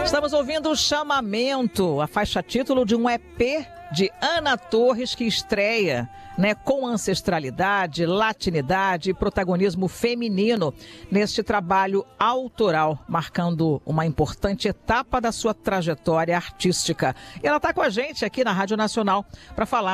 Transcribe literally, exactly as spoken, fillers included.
Estamos ouvindo o Chamamento, a faixa título de um E P de Ana Torres que estreia, né, com ancestralidade, latinidade e protagonismo feminino neste trabalho autoral, marcando uma importante etapa da sua trajetória artística. E ela está com a gente aqui na Rádio Nacional para falar